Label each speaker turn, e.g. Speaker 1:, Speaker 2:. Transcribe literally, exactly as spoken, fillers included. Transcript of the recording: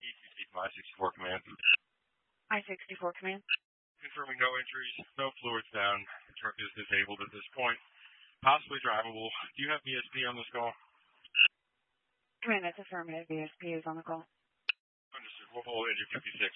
Speaker 1: I sixty-four command.
Speaker 2: I sixty-four command.
Speaker 1: Confirming no injuries, no fluids down. The truck is disabled at this point. Possibly drivable. Do you have B S P on this call?
Speaker 2: Command, that's affirmative. B S P is on the call.
Speaker 1: Understood. We'll hold engine fifty-six.